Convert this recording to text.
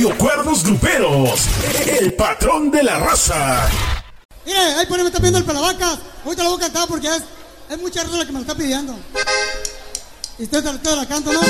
Cuernos Gruperos, el patrón de la raza. Mire, ahí por ahí me está pidiendo el Pelavacas. Ahorita lo voy a cantar porque es mucha raza la que me lo está pidiendo. Y usted la canto, ¿no?